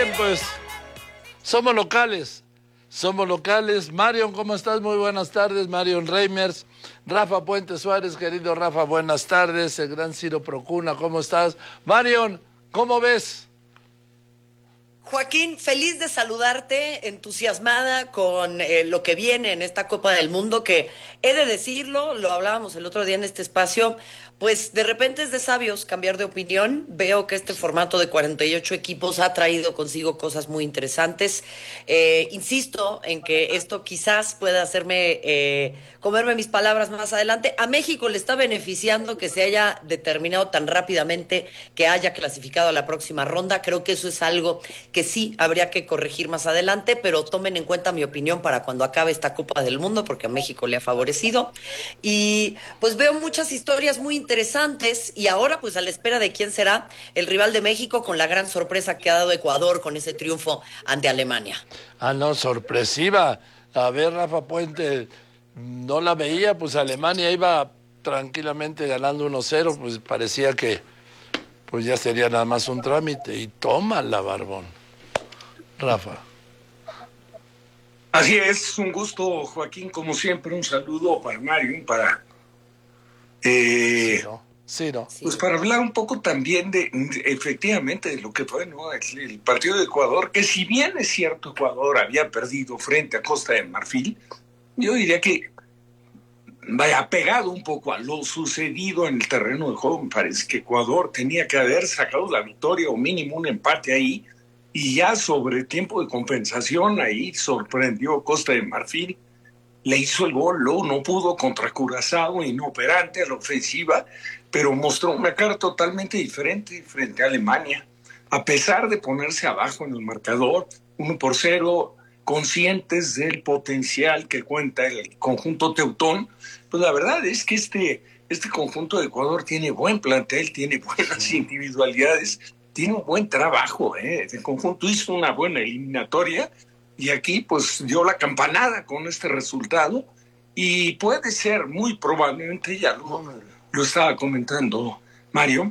Bien, pues somos locales. Marion, ¿cómo estás? Muy buenas tardes. Marion Reimers, Rafa Puente Suárez, querido Rafa, buenas tardes. El gran Ciro Procuna, ¿cómo estás? Marion, ¿cómo ves? Joaquín, feliz de saludarte, entusiasmada con lo que viene en esta Copa del Mundo, que he de decirlo, lo hablábamos el otro día en este espacio, pues de repente es de sabios cambiar de opinión. Veo que este formato de 48 equipos ha traído consigo cosas muy interesantes. Insisto en que esto quizás pueda hacerme comerme mis palabras más adelante. A México le está beneficiando que se haya determinado tan rápidamente que haya clasificado a la próxima ronda. Creo que eso es algo que sí habría que corregir más adelante, pero tomen en cuenta mi opinión para cuando acabe esta Copa del Mundo, porque a México le ha favorecido. Y pues veo muchas historias muy interesantes y ahora pues a la espera de quién será el rival de México con la gran sorpresa que ha dado Ecuador con ese triunfo ante Alemania. Ah, no, sorpresiva. A ver, Rafa Puente, no la veía, pues Alemania iba tranquilamente ganando 1-0, pues parecía que pues ya sería nada más un trámite. Y tómala, Barbón. Rafa. Así es, un gusto, Joaquín, como siempre, un saludo para Mario, para Ciro. pues para hablar un poco también efectivamente de lo que fue, ¿no? El partido de Ecuador, que si bien es cierto Ecuador había perdido frente a Costa de Marfil, yo diría que vaya pegado un poco a lo sucedido en el terreno de juego. Me parece que Ecuador tenía que haber sacado la victoria o mínimo un empate ahí, y ya sobre tiempo de compensación ahí sorprendió Costa de Marfil, le hizo el gol, luego no pudo contra Curazao, inoperante a la ofensiva, pero mostró una cara totalmente diferente frente a Alemania. A pesar de ponerse abajo en el marcador, 1-0, conscientes del potencial que cuenta el conjunto teutón, pues la verdad es que este conjunto de Ecuador tiene buen plantel, tiene buenas individualidades, tiene un buen trabajo, ¿eh? El conjunto hizo una buena eliminatoria y aquí pues dio la campanada con este resultado, y puede ser muy probablemente, ya lo estaba comentando Mario,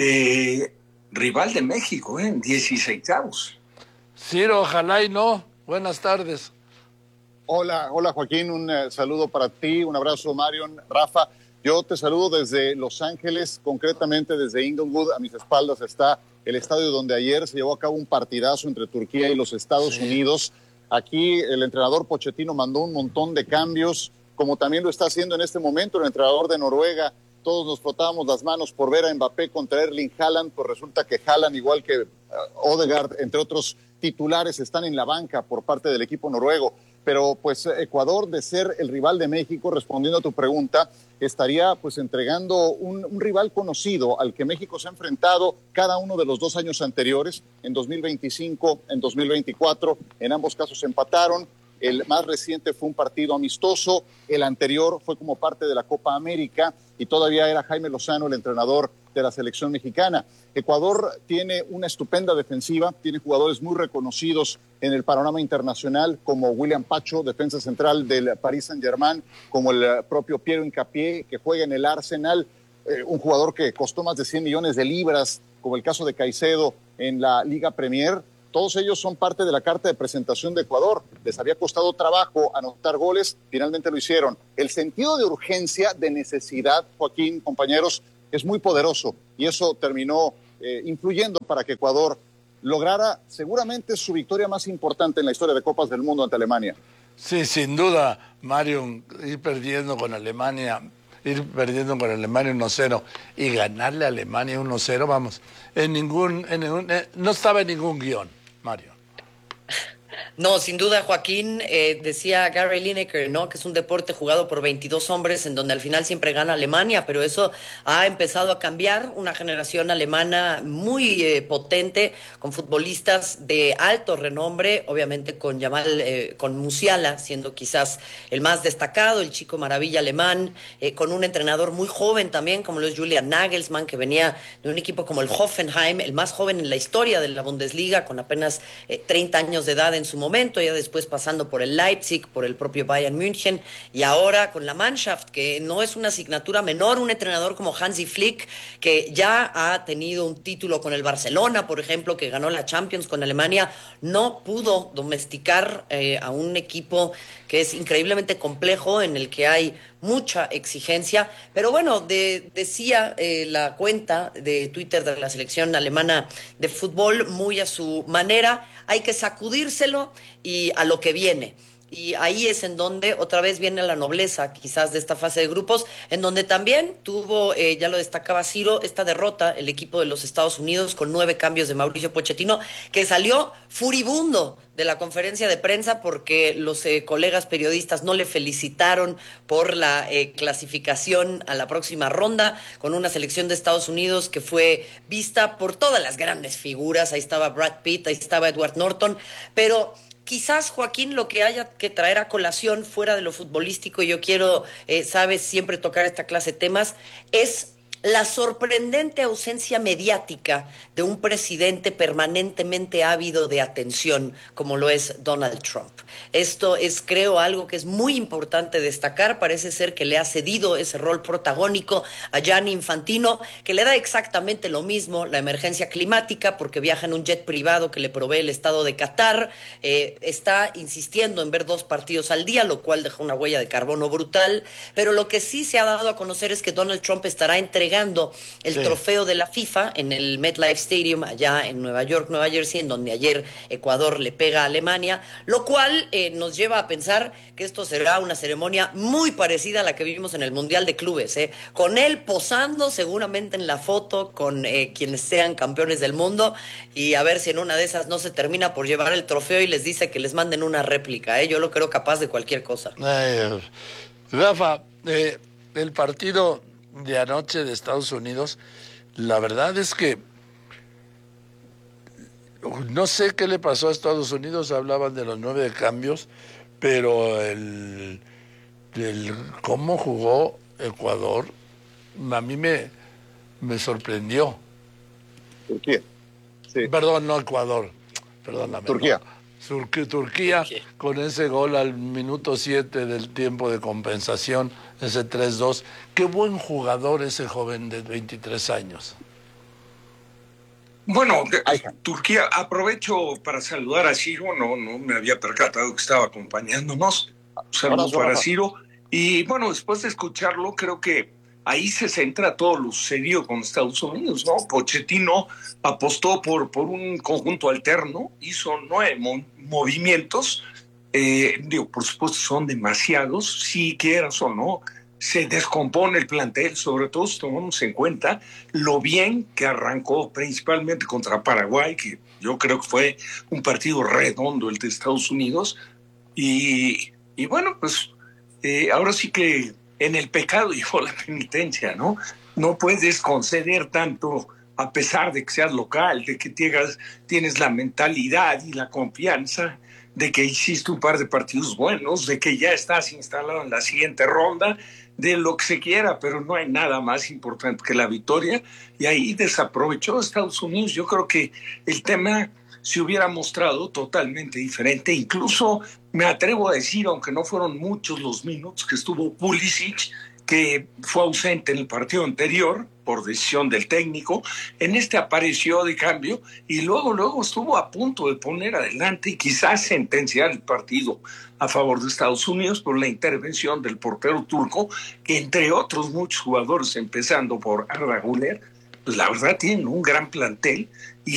rival de México en 16avos. Ciro, ojalá y no. Buenas tardes. Hola Joaquín, un saludo para ti, un abrazo Marion, Rafa. Yo te saludo desde Los Ángeles, concretamente desde Inglewood. A mis espaldas está el estadio donde ayer se llevó a cabo un partidazo entre Turquía y los Estados Unidos. Aquí el entrenador Pochettino mandó un montón de cambios, como también lo está haciendo en este momento el entrenador de Noruega. Todos nos frotábamos las manos por ver a Mbappé contra Erling Haaland, pues resulta que Haaland, igual que Odegaard, entre otros titulares, están en la banca por parte del equipo noruego. Pero pues Ecuador, de ser el rival de México, respondiendo a tu pregunta, estaría pues entregando un rival conocido al que México se ha enfrentado cada uno de los 2 años anteriores, en 2025, en 2024, en ambos casos empataron. El más reciente fue un partido amistoso, el anterior fue como parte de la Copa América y todavía era Jaime Lozano el entrenador de la selección mexicana. Ecuador tiene una estupenda defensiva, tiene jugadores muy reconocidos en el panorama internacional, como William Pacho, defensa central del Paris Saint-Germain, como el propio Piero Hincapié, que juega en el Arsenal, un jugador que costó más de 100 millones de libras, como el caso de Caicedo en la Liga Premier. Todos ellos son parte de la carta de presentación de Ecuador. Les había costado trabajo anotar goles, finalmente lo hicieron. El sentido de urgencia, de necesidad, Joaquín, compañeros, es muy poderoso y eso terminó influyendo para que Ecuador lograra seguramente su victoria más importante en la historia de Copas del Mundo ante Alemania. Sí, sin duda, Mario, ir perdiendo con Alemania 1-0 y ganarle a Alemania 1-0, vamos, no estaba en ningún guión, Mario. No, sin duda, Joaquín, decía Gary Lineker, ¿no? Que es un deporte jugado por 22 hombres en donde al final siempre gana Alemania, pero eso ha empezado a cambiar. Una generación alemana muy potente, con futbolistas de alto renombre, obviamente con con Musiala siendo quizás el más destacado, el chico maravilla alemán, con un entrenador muy joven también, como lo es Julian Nagelsmann, que venía de un equipo como el Hoffenheim, el más joven en la historia de la Bundesliga, con apenas 30 años de edad en su momento, ya después pasando por el Leipzig, por el propio Bayern München y ahora con la Mannschaft, que no es una asignatura menor, un entrenador como Hansi Flick, que ya ha tenido un título con el Barcelona, por ejemplo, que ganó la Champions con Alemania, no pudo domesticar a un equipo que es increíblemente complejo, en el que hay mucha exigencia, pero bueno, decía la cuenta de Twitter de la selección alemana de fútbol, muy a su manera, hay que sacudírselo y a lo que viene. Y ahí es en donde otra vez viene la nobleza, quizás, de esta fase de grupos, en donde también tuvo, ya lo destacaba Ciro, esta derrota, el equipo de los Estados Unidos, con 9 cambios de Mauricio Pochettino, que salió furibundo de la conferencia de prensa porque los colegas periodistas no le felicitaron por la clasificación a la próxima ronda, con una selección de Estados Unidos que fue vista por todas las grandes figuras. Ahí estaba Brad Pitt, ahí estaba Edward Norton, pero quizás, Joaquín, lo que haya que traer a colación fuera de lo futbolístico, y yo quiero, sabes, siempre tocar esta clase de temas, es la sorprendente ausencia mediática de un presidente permanentemente ávido de atención como lo es Donald Trump. Esto es, creo, algo que es muy importante destacar. Parece ser que le ha cedido ese rol protagónico a Gianni Infantino, que le da exactamente lo mismo la emergencia climática, porque viaja en un jet privado que le provee el Estado de Qatar, está insistiendo en ver 2 partidos al día, lo cual deja una huella de carbono brutal, pero lo que sí se ha dado a conocer es que Donald Trump estará entregando el trofeo de la FIFA en el MetLife Stadium allá en Nueva York, Nueva Jersey, en donde ayer Ecuador le pega a Alemania, lo cual nos lleva a pensar que esto será una ceremonia muy parecida a la que vivimos en el Mundial de Clubes, con él posando seguramente en la foto con quienes sean campeones del mundo, y a ver si en una de esas no se termina por llevar el trofeo y les dice que les manden una réplica. Yo lo creo capaz de cualquier cosa. Rafa, el partido de anoche de Estados Unidos, la verdad es que no sé qué le pasó a Estados Unidos. Hablaban de los 9 cambios, pero el cómo jugó Ecuador a mí me sorprendió. Turquía. Sí. Perdón, no Ecuador, perdóname. Turquía. Turquía, con ese gol al minuto 7 del tiempo de compensación, ese 3-2. Qué buen jugador ese joven de 23 años. Bueno, Turquía, aprovecho para saludar a Ciro, no me había percatado que estaba acompañándonos. Saludos para Ciro. Y bueno, después de escucharlo, creo que ahí se centra todo lo sucedido con Estados Unidos, ¿no? Pochettino apostó por un conjunto alterno, hizo 9 movimientos, por supuesto son demasiados, si quieras o no, se descompone el plantel, sobre todo si tomamos en cuenta lo bien que arrancó principalmente contra Paraguay, que yo creo que fue un partido redondo el de Estados Unidos, y bueno, pues ahora sí que en el pecado llevó la penitencia, ¿no? No puedes conceder tanto a pesar de que seas local, de que tienes la mentalidad y la confianza de que hiciste un par de partidos buenos, de que ya estás instalado en la siguiente ronda, de lo que se quiera, pero no hay nada más importante que la victoria, y ahí desaprovechó Estados Unidos. Yo creo que el tema se hubiera mostrado totalmente diferente. Incluso me atrevo a decir, aunque no fueron muchos los minutos que estuvo Pulisic, que fue ausente en el partido anterior por decisión del técnico, en este apareció de cambio y luego estuvo a punto de poner adelante y quizás sentenciar el partido a favor de Estados Unidos por la intervención del portero turco, que entre otros muchos jugadores, empezando por Arda Güler, pues la verdad tienen un gran plantel